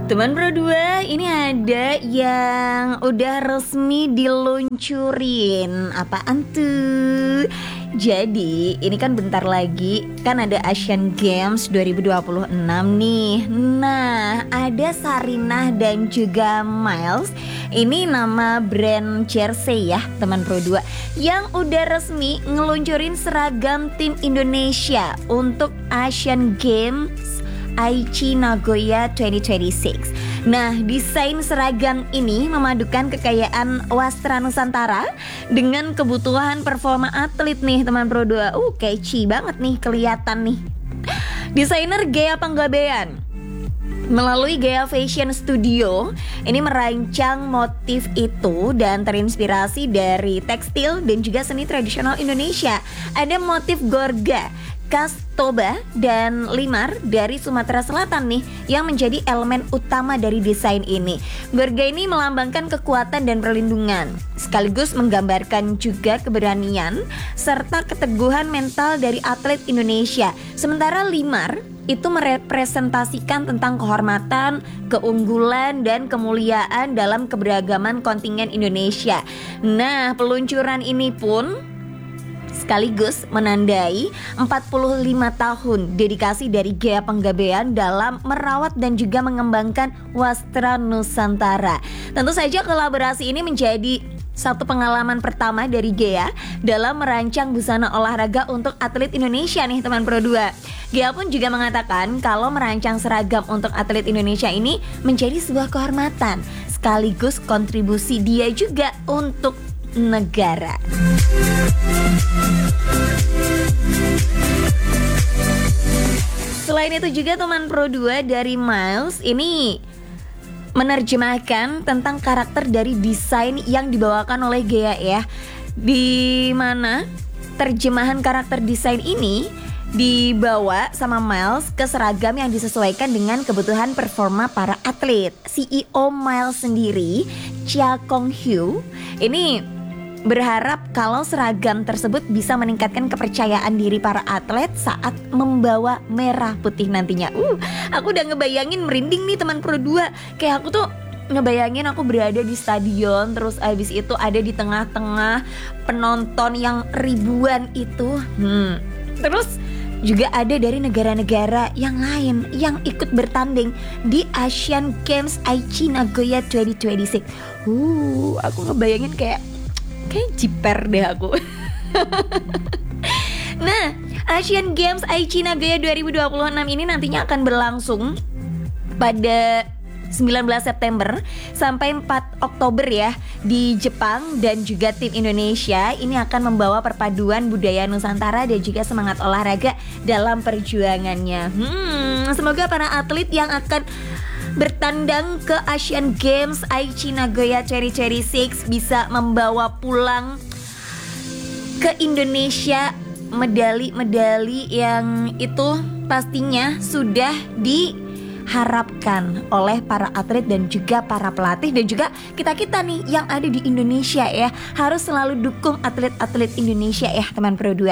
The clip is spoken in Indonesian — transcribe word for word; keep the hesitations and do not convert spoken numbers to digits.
Teman Pro dua, ini ada yang udah resmi diluncurin. Apaan tuh? Jadi ini kan bentar lagi kan ada Asian Games dua ribu dua puluh enam nih. Nah, ada Sarinah dan juga Miles. Ini nama brand jersey ya teman Pro dua, yang udah resmi ngeluncurin seragam tim Indonesia untuk Asian Games Aichi Nagoya dua ribu dua puluh enam. Nah, desain seragam ini memadukan kekayaan wastra Nusantara dengan kebutuhan performa atlet nih teman Pro dua. Uh, catchy banget nih kelihatan nih. Desainer Ghea Panggabean melalui Ghea Fashion Studio ini merancang motif itu dan terinspirasi dari tekstil dan juga seni tradisional Indonesia. Ada motif gorga khas Toba dan Limar dari Sumatera Selatan nih yang menjadi elemen utama dari desain ini. Gorga ini melambangkan kekuatan dan perlindungan, sekaligus menggambarkan juga keberanian serta keteguhan mental dari atlet Indonesia. Sementara Limar itu merepresentasikan tentang kehormatan, keunggulan, dan kemuliaan dalam keberagaman kontingen Indonesia. Nah, peluncuran ini pun sekaligus menandai empat puluh lima tahun dedikasi dari Ghea Panggabean dalam merawat dan juga mengembangkan wastra Nusantara. Tentu saja kolaborasi ini menjadi satu pengalaman pertama dari Ghea dalam merancang busana olahraga untuk atlet Indonesia nih teman Pro dua. Ghea pun juga mengatakan kalau merancang seragam untuk atlet Indonesia ini menjadi sebuah kehormatan, sekaligus kontribusi dia juga untuk negara. Selain itu juga teman Pro dua dari Miles ini menerjemahkan tentang karakter dari desain yang dibawakan oleh Ghea ya. Di mana terjemahan karakter desain ini dibawa sama Miles ke seragam yang disesuaikan dengan kebutuhan performa para atlet. C E O Miles sendiri, Chia Kong Hyo, ini berharap kalau seragam tersebut bisa meningkatkan kepercayaan diri para atlet saat membawa merah putih nantinya. Uh, aku udah ngebayangin merinding nih teman Pro dua. Kayak aku tuh ngebayangin aku berada di stadion, terus abis itu ada di tengah-tengah penonton yang ribuan itu. Hmm. Terus juga ada dari negara-negara yang lain yang ikut bertanding di Asian Games Aichi Nagoya dua ribu dua puluh enam. Uh, aku ngebayangin kayak kayak jiper deh aku. Nah, Asian Games Aichi Nagoya dua ribu dua puluh enam ini nantinya akan berlangsung pada sembilan belas September sampai empat Oktober ya di Jepang, dan juga tim Indonesia ini akan membawa perpaduan budaya Nusantara dan juga semangat olahraga dalam perjuangannya. Hmm, semoga para atlet yang akan bertandang ke Asian Games Aichi Nagoya dua ribu dua puluh enam bisa membawa pulang ke Indonesia medali-medali yang itu pastinya sudah diharapkan oleh para atlet dan juga para pelatih, dan juga kita-kita nih yang ada di Indonesia ya. Harus selalu dukung atlet-atlet Indonesia ya teman Pro dua.